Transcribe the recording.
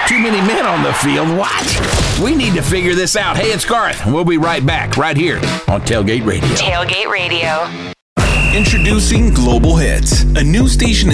Too many men on the field. What? We need to figure this out. Hey, it's Garth. We'll be right back right here on Tailgate Radio. Tailgate Radio. Introducing Global Hits, a new station